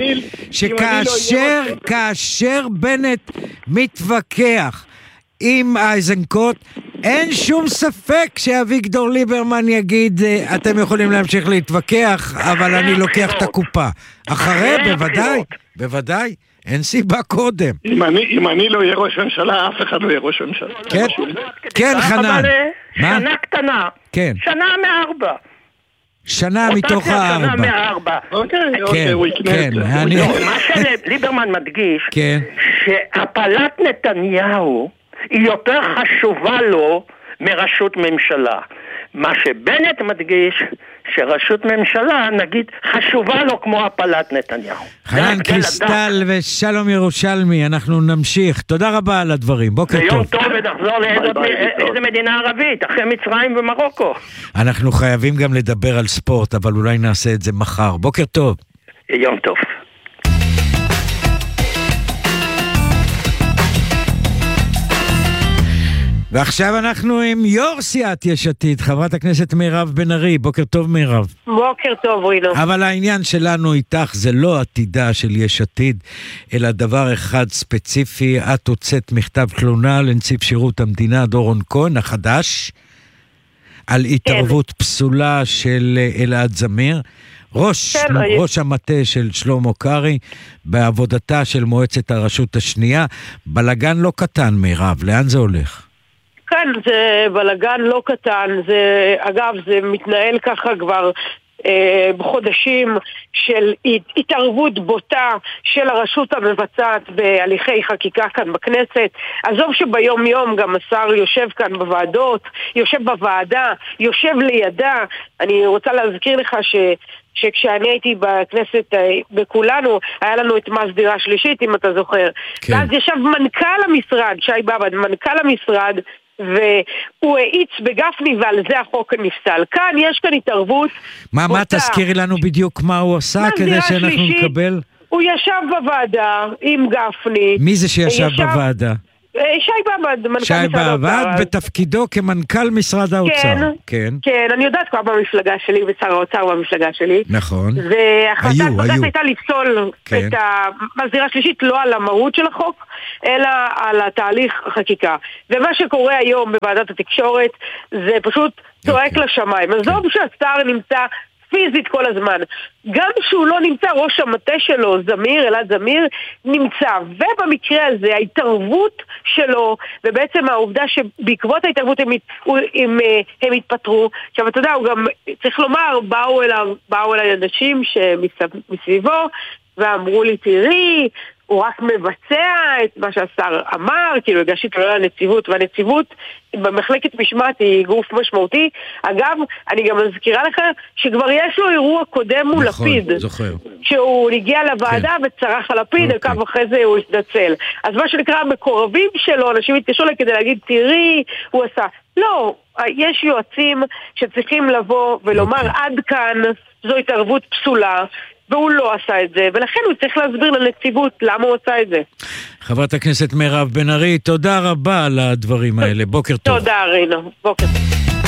שכאשר בנט מתווכח עם אייזנקוט, אין שום ספק שאביגדור ליברמן יגיד, אתם יכולים להמשיך להתווכח, אבל אני לוקח את הקופה. אחרי, בוודאי, אין סיבה קודם. אם אני לא אהיה ראש ממשלה, אף אחד לא יהיה ראש ממשלה. כן, חנן. שנה קטנה. כן. שנה מ4. שנה מתוך 4. שנה מ4. אוקיי, הוא יקנה. מה שליברמן מדגיש, כן. שהפלת נתניהו היא יותר חשובה לו מראשות ממשלה. מה שבנט מדגיש, שראשות ממשלה, נגיד, חשובה לו כמו הפלת נתניהו. חנן קריסטל ושלום ירושלמי, אנחנו נמשיך. תודה רבה על הדברים, בוקר טוב. יום טוב ונחזור לאיזה מדינה ערבית, אחרי מצרים ומרוקו. אנחנו חייבים גם לדבר על ספורט, אבל אולי נעשה את זה מחר. בוקר טוב. יום טוב. ועכשיו אנחנו עם יו"ר סיעת יש עתיד, חברת הכנסת מירב בן ארי. בוקר טוב מירב. בוקר טוב רינו. אבל העניין שלנו איתך זה לא עתידה של יש עתיד, אלא דבר אחד ספציפי. את הוצאת מכתב תלונה לנציב שירות המדינה דורון כהן החדש, על התערבות פסולה של אלעד זמיר, ראש המטה של שלמה קרעי, בעבודתה של מועצת הרשות השנייה. בלגן לא קטן מירב, לאן זה הולך? כן, זה בלגן לא קטן, אגב זה מתנהל ככה כבר בחודשים של התערבות בוטה של הרשות המבצעת בהליכי חקיקה כאן בכנסת. עזוב שביום יום גם השר יושב כאן בוועדות, יושב בוועדה, יושב לידה. אני רוצה להזכיר לך שכשאני הייתי בכנסת בכולנו, היה לנו את מס דירה שלישית, אם אתה זוכר. כן. ואז ישב מנכ"ל המשרד, שי באב"ד, מנכ"ל המשרד, והוא האיץ בגפני ועל זה החוק נפסל. כאן יש כאן התערבות. מה תזכירי לנו בדיוק מה הוא עושה כדי שאנחנו נקבל? הוא ישב בוועדה עם גפני. מי זה שישב בוועדה? שי באב"ד, מנכ"ל משרד האוצר. שי באב"ד בתפקידו כמנכ"ל משרד האוצר. כן, אני יודעת כבר במפלגה שלי ושר האוצר במפלגה שלי. נכון. והחלטת בג"ץ הייתה לפסול את המסדירה השלישית לא על המהות של החוק, אלא על התהליך החקיקה. ומה שקורה היום בוועדת התקשורת זה פשוט צועק לשמיים. אז זו שהשר נמצא פיזית כל הזמן. גם שהוא לא נמצא, ראש המטה שלו, אלעד זמיר, נמצא. ובמקרה הזה, ההתערבות שלו, ובעצם העובדה שבעקבות ההתערבות הם התפטרו. עכשיו, אתה יודע, הוא גם, צריך לומר, באו אליי אנשים שמסביבו, ואמרו לי, תראי, הוא רק מבצע את מה שהשר אמר, כאילו הגשתי תלונה לנציבות, והנציבות במחלקת משמעת היא גוף משמעותי. אגב, אני גם מזכירה לך שכבר יש לו אירוע קודם מול לפיד. נכון, זוכר. שהוא הגיע לוועדה וצרח על לפיד, הקו אחרי זה הוא התנצל. אז מה שנקרא, המקורבים שלו, אנשים התקשרו לה כדי להגיד, תראי, הוא עשה. לא, יש יועצים שצריכים לבוא ולומר, עד כאן זו התערבות פסולה, והוא לא עשה את זה, ולכן הוא צריך להסביר לנציבות למה הוא עשה את זה. חברת הכנסת מירב בן ארי, תודה רבה על הדברים האלה. בוקר טוב. תודה רינו, בוקר טוב.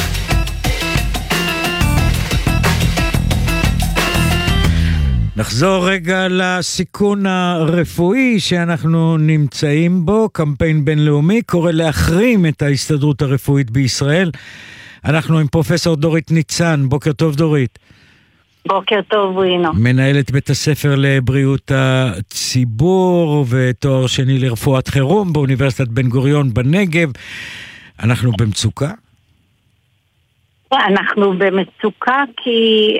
נחזור רגע לסיכון הרפואי שאנחנו נמצאים בו. קמפיין בינלאומי קורא להחרים את ההסתדרות הרפואית בישראל. אנחנו עם פרופסור דורית ניצן. בוקר טוב דורית. בוקר טוב רינו. מנהלת בית הספר לבריאות הציבור ותואר שני לרפואת חירום באוניברסיטת בן גוריון בנגב. אנחנו במצוקה? אנחנו במצוקה כי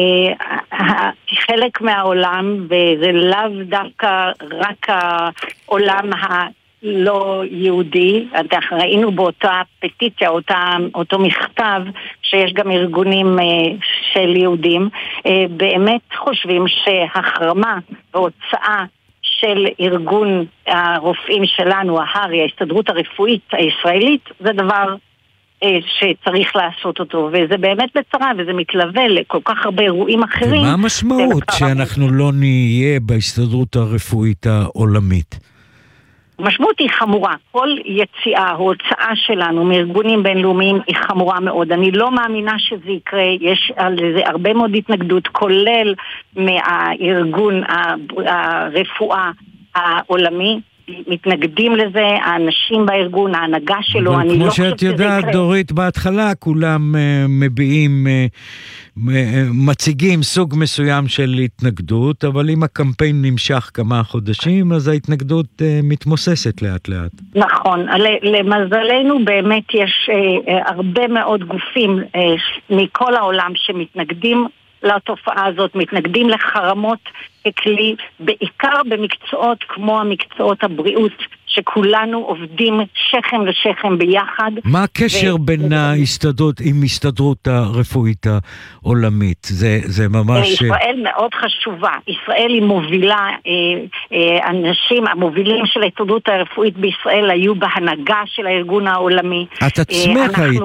חלק מהעולם, וזה לאו דווקא רק העולם הלא יהודי, ראינו באותה פטיציה, אותו מכתב, שיש גם ארגונים של יהודים, באמת חושבים שהחרמה והוצאה של ארגון הרופאים שלנו, ההרי, ההסתדרות הרפואית הישראלית, זה דבר שצריך לעשות אותו, וזה באמת בצרה, וזה מתלווה לכל כך הרבה אירועים אחרים. ומה המשמעות שאנחנו לא נהיה בהסתדרות הרפואית העולמית? המשמעות היא חמורה. כל יציאה, הוצאה שלנו מארגונים בינלאומיים היא חמורה מאוד. אני לא מאמינה שזה יקרה. יש על זה הרבה מאוד התנגדות, כולל מהארגון הרפואה העולמי. מתנגדים לזה, האנשים בארגון, ההנהגה שלו, אני לא חושבת שזה יקרה. כמו שאת יודעת, דורית, בהתחלה כולם מביעים, מציגים סוג מסוים של התנגדות, אבל אם הקמפיין נמשך כמה חודשים, אז ההתנגדות מתמוססת לאט לאט. נכון, למזלנו באמת יש הרבה מאוד גופים מכל העולם שמתנגדים לתופעה הזאת, מתנגדים לחרמות ככלי, בעיקר במקצועות כמו המקצועות הבריאות, שכולנו עובדים שכם לשכם ביחד. מה הקשר בין ההסתדרות עם הסתדרות הרפואית העולמית? זה ממש... ישראל מאוד חשובה. ישראל היא מובילה, אנשים, המובילים של ההסתדרות הרפואית בישראל היו בהנהגה של הארגון העולמי. את עצמך היית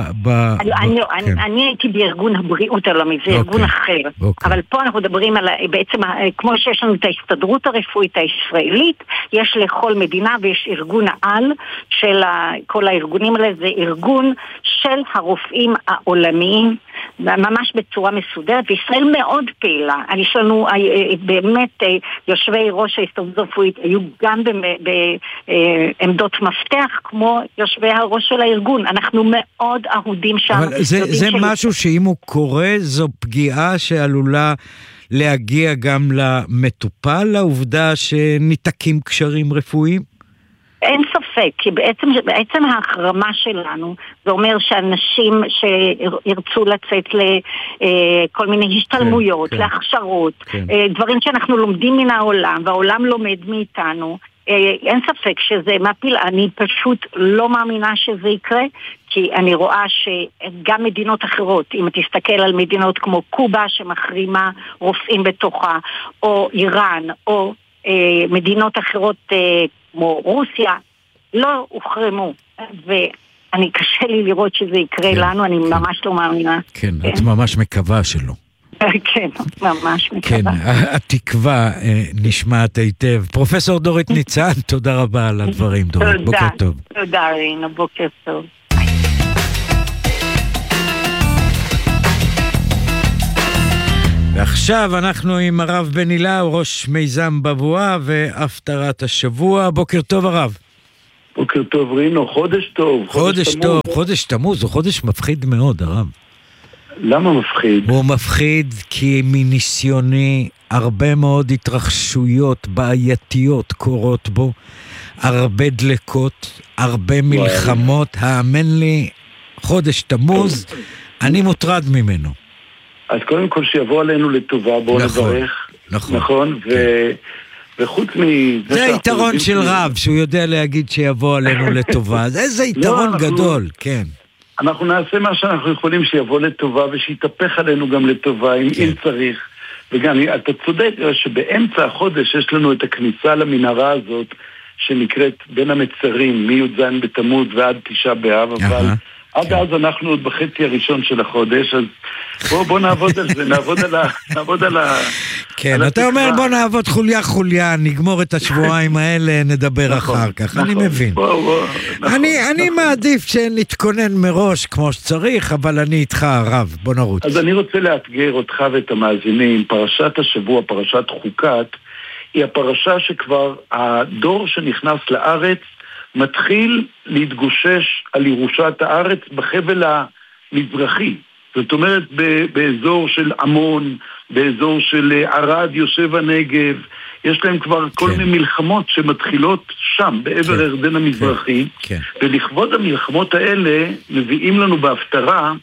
אני הייתי בארגון הבריאות העולמי, זה ארגון אחר. אבל פה אנחנו מדברים על, בעצם, כמו שיש לנו את ההסתדרות הרפואית הישראלית, יש לכל מדינה ויש ארגון העל של כל הארגונים האלה, זה ארגון של הרופאים העולמיים, ממש בצורה מסודרת, וישראל מאוד פעילה. יש לנו באמת יושבי ראש ההסתדרות הרפואית, היו גם בעמדות מפתח, כמו יושבי הראש של הארגון. אנחנו מאוד אהודים שם. אבל זה משהו שאם הוא קורה, זו פגיעה שעלולה להגיע גם למטופל, לעובדה שניתקים קשרים רפואיים? אין ספק, כי בעצם ההחרמה שלנו, זה אומר שאנשים שירצו לצאת לכל מיני השתלמויות, להכשרות, דברים שאנחנו לומדים מן העולם, והעולם לומד מאיתנו, אין ספק שזה מפיל. אני פשוט לא מאמינה שזה יקרה, כי אני רואה שגם מדינות אחרות, אם תסתכל על מדינות כמו קובה שמחרימה רופאים בתוכה, או איראן, או מדינות אחרות כמו רוסיה, לא הוחרמו, ואני קשה לי לראות שזה יקרה לנו, אני ממש לא מאמינה. כן, את ממש מקווה שלא. כן, ממש מקווה. כן, התקווה נשמעת היטב. פרופסור דורית ניצן, תודה רבה על הדברים, דורית. בוקר טוב. תודה, רינה, בוקר טוב. ועכשיו אנחנו עם הרב בן אילאו, ראש מיזם בבואה והפטרת השבוע. בוקר טוב הרב. בוקר טוב רינו, חודש טוב. חודש טוב, חודש תמוז, הוא חודש מפחיד מאוד הרב. למה מפחיד? הוא מפחיד כי מניסיוני הרבה מאוד התרחשויות בעייתיות קורות בו, הרבה דלקות, הרבה מלחמות, האמן לי, חודש תמוז, אני מוטרד ממנו. אז קודם כל שיבוא עלינו לטובה, בואו נברך. נכון. וחוץ מזה... זה היתרון של רב, שהוא יודע להגיד שיבוא עלינו לטובה. איזה יתרון גדול, כן. אנחנו נעשה מה שאנחנו יכולים שיבוא לטובה, ושיתהפך עלינו גם לטובה, אם צריך. וגם, אתה צודק שבאמצע החודש יש לנו את הכניסה למנהרה הזאת, שנקראת בין המצרים, מי"ז בתמוז ועד 9 באב, אבל... עד אז אנחנו עוד בחצי הראשון של החודש, אז בוא נעבוד על זה, נעבוד על ה... כן, אתה אומר בוא נעבוד חוליה, נגמור את השבועיים האלה, נדבר אחר כך, אני מבין. אני מעדיף שנתכונן מראש כמו שצריך, אבל אני איתך הרב, בוא נרוץ. אז אני רוצה לאתגר אותך ואת המאזינים, פרשת השבוע, פרשת חוקת, היא הפרשה שכבר הדור שנכנס לארץ, מתחיל להתגושש על ירושת הארץ בחבל המזרחי. זאת אומרת, באזור של עמון, באזור של ערד, יושב הנגב, יש להם כבר כל מיני מלחמות שמתחילות שם, בעבר הירדן המזרחי, ולכבוד המלחמות האלה מביאים לנו בהפטרה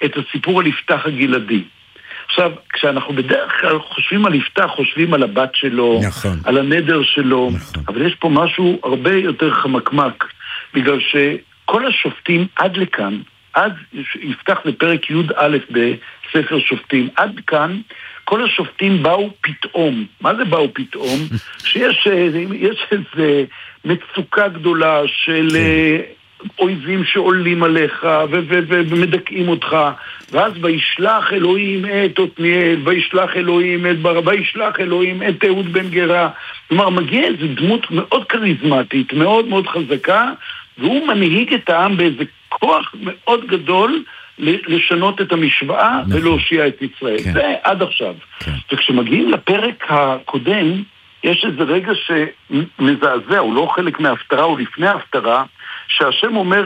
את הסיפור על יפתח הגלעדי. עכשיו, כשאנחנו בדרך כלל חושבים על יפתח, חושבים על הבת שלו, נכון. על הנדר שלו, נכון. אבל יש פה משהו הרבה יותר חמקמק, בגלל שכל השופטים עד לכאן, עד יפתח לפרק י' א' בספר שופטים, עד כאן, כל השופטים באו פתאום. מה זה באו פתאום? שיש איזו מצוקה גדולה של אויבים שעולים עליך ומדכאים אותך, ואז וישלח אלוהים את עתניאל, וישלח אלוהים את ברק, וישלח אלוהים את אהוד בן גרה. כלומר, מגיע איזו דמות מאוד כריזמטית, מאוד מאוד חזקה, והוא מנהיג את העם באיזה כוח מאוד גדול לשנות את המשוואה ולהושיע את ישראל. זה עד עכשיו. וכשמגיעים לפרק הקודם, יש איזה רגע שמזעזע, הוא לא חלק מההפטרה, הוא לפני ההפטרה, שהשם אומר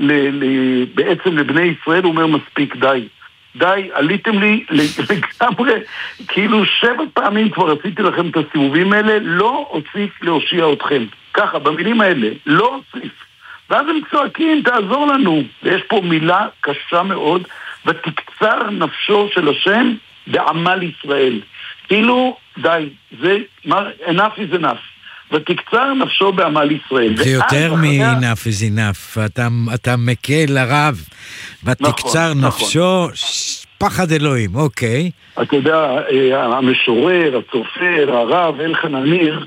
בעצם לבני ישראל, הוא אומר מספיק, די, עליתם לי לגמרי, כאילו 7 פעמים כבר עשיתי לכם את הסיבובים האלה, לא אוסיף להושיע אתכם. ככה, במילים האלה, לא אוסיף. ואז הם צועקים, תעזור לנו. ויש פה מילה קשה מאוד, ותקצר נפשו של השם בעמל ישראל. כאילו, די, זה, enough is enough. ותקצר נפשו בעמל ישראל. זה יותר מ-enough is enough. אתה מקל הרב, ותקצר נפשו, פחד אלוהים, אוקיי. אתה יודע, המשורר, הסופר, הרב, אלחנן ניר,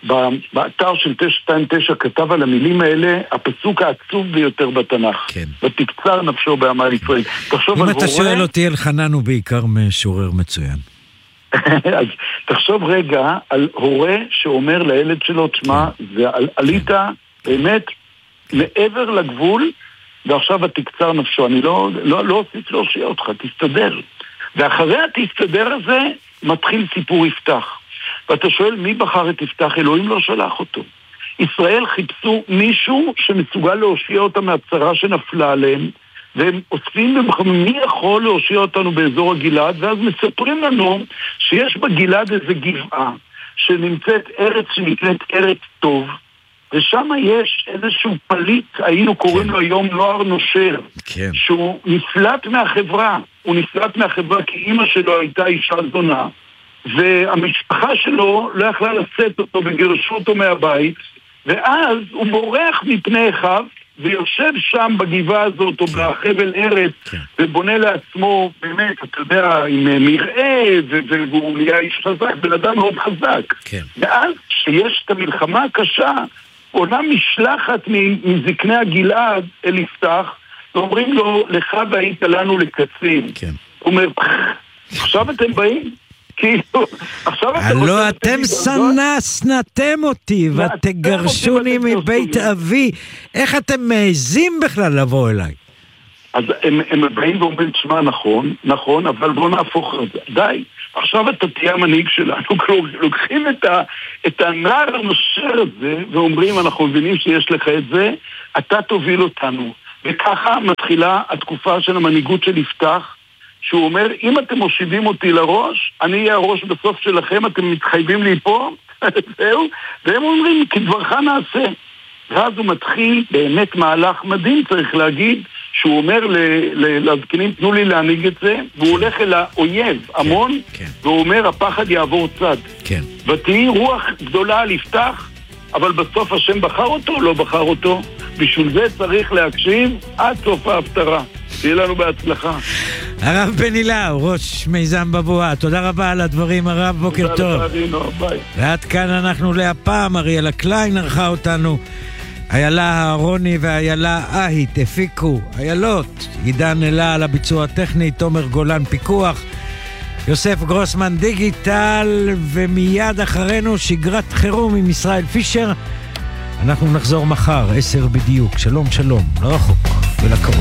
באתר של 929 כתב על המילים האלה הפסוק העצוב ביותר בתנ"ך. כן. ותקצר נפשו בעמל ישראל. אם אתה שואל אותי, אלחנן הוא בעיקר משורר מצוין. אז תחשוב רגע על הורה שאומר לילד שלו, תשמע, עלית באמת מעבר לגבול, ועכשיו התקצר נפשו. אני לא אוסיף להושיע אותך, תסתדר. ואחרי התסתדר הזה מתחיל סיפור יפתח. ואתה שואל, מי בחר את יפתח? אלוהים לא שלח אותו. ישראל חיפשו מישהו שמסוגל להושיע אותם מהצרה שנפלה עליהם, והם אוספים ומחמים מי יכול להושיע אותנו באזור הגלעד, ואז מספרים לנו שיש בגלעד איזה גבעה, שנמצאת ארץ שנקראת ארץ טוב, ושם יש איזשהו פליט, היינו קוראים לו היום נוער נושר, שהוא נפלט מהחברה, הוא נפלט מהחברה כי אמא שלו הייתה אישה זונה, והמשפחה שלו לא יכלה לשאת אותו וגירשו אותו מהבית, ואז הוא בורח מפני אחיו ויושב שם בגבעה הזאת או בחבל ארץ ובונה לעצמו באמת, אתה יודע, עם מראה, והוא נהיה איש חזק, בן אדם מאוד חזק. ואז כשיש את המלחמה הקשה, עולה משלחת מזקני הגלעד אל יפתח, ואומרים לו, לך והיית לנו לקצין. הוא אומר, עכשיו אתם באים? הלא אתם שנאתם אותי ותגרשוני מבית אבי. איך אתם מעזים בכלל לבוא אליי? אז הם באים ואומרים, תשמע, נכון, אבל בוא נהפוך את זה. די, עכשיו אתה תהיה המנהיג שלנו. לוקחים את הנער הנושר הזה ואומרים, אנחנו מבינים שיש לך את זה, אתה תוביל אותנו. וככה מתחילה התקופה של המנהיגות של יפתח, שהוא אומר, אם אתם מושיבים אותי לראש, אני אהיה הראש בסוף שלכם, אתם מתחייבים לי פה, זהו, והם אומרים, כדברך נעשה. ואז הוא מתחיל באמת מהלך מדהים, צריך להגיד, שהוא אומר לזקנים, תנו לי להנהיג את זה, והוא הולך אל האויב, המון, והוא אומר, הפחד יעבור צד. ותהי רוח גדולה על יפתח, אבל בסוף השם בחר אותו, לא בחר אותו. בשביל זה צריך להקשיב עד סוף ההפטרה. תהיה לנו בהצלחה. הרב בן הילאו, ראש מיזם בבואה, תודה רבה על הדברים הרב, בוקר טוב. ועד כאן אנחנו להפעם, אריאלה קליין ערכה אותנו, איילה אהרוני ואיילה אהית הפיקו, איילות, עידן אלה על הביצוע הטכני, תומר גולן פיקוח, יוסף גרוסמן דיגיטל, ומיד אחרינו שגרת חירום עם ישראל פישר. אנחנו נחזור מחר, 10 בדיוק. שלום, לא רחוק ולקרוב.